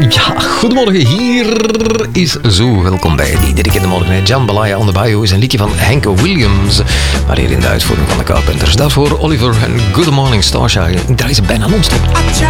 Ja, goedemorgen. Hier is Zo. Welkom bij Diederik in de Morgen. Jambalaya on the Bayou is een liedje van Hank Williams. Maar hier in de uitvoering van de Carpenters. Daarvoor Oliver en Good Morning Starshine. Daar is bijna non-stop.